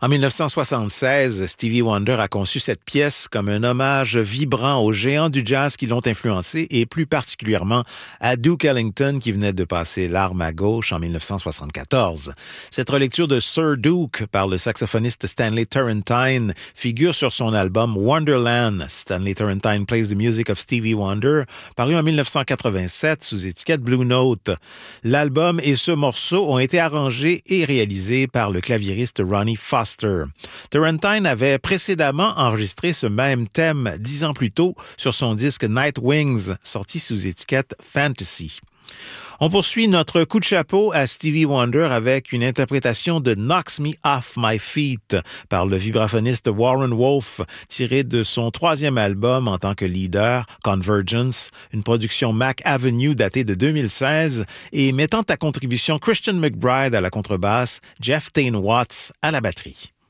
En 1976, Stevie Wonder a conçu cette pièce comme un hommage vibrant aux géants du jazz qui l'ont influencé et plus particulièrement à Duke Ellington qui venait de passer l'arme à gauche en 1974. Cette relecture de Sir Duke par le saxophoniste Stanley Turrentine figure sur son album Wonderland. Stanley Turrentine Plays the Music of Stevie Wonder, paru en 1987 sous étiquette Blue Note. L'album et ce morceau ont été arrangés et réalisés par le claviériste Ronnie Foster. Turrentine avait précédemment enregistré ce même thème 10 ans plus tôt sur son disque Night Wings, sorti sous étiquette Fantasy. On poursuit notre coup de chapeau à Stevie Wonder avec une interprétation de Knocks Me Off My Feet par le vibraphoniste Warren Wolf, tiré de son 3e album en tant que leader, Convergence, une production Mac Avenue datée de 2016 et mettant à contribution Christian McBride à la contrebasse, Jeff Tain Watts à la batterie.